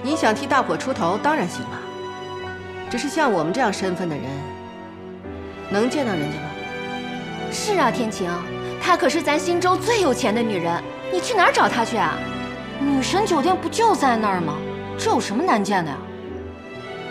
你想替大伙出头，当然行了。只是像我们这样身份的人，能见到人家吗？ 是啊，天晴，她可是咱新州最有钱的女人，你去哪儿找她去啊？女神酒店不就在那儿吗？这有什么难见的呀？